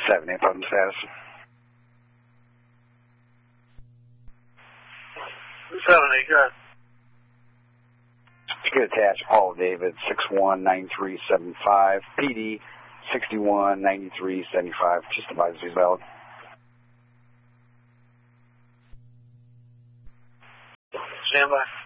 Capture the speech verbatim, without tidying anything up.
seven eight, present status. seven eight, go ahead. You could attach Paul David, six one nine three seven five, P D, sixty-one ninety-three seventy-five, just advise he's valid. Stand by.